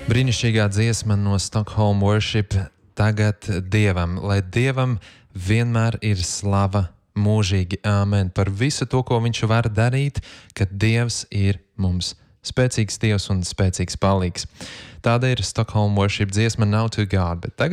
Brīnišķīgā dziesma no Stockholm Worship tagad Dievam, lai Dievam vienmēr ir slava mūžīgi. Āmen. Par visu to, ko viņš var darīt, kad Dievs ir mums spēcīgs Dievs un spēcīgs palīgs. Tāda ir Stockholm Worship dziesma Now to God. Bet tagad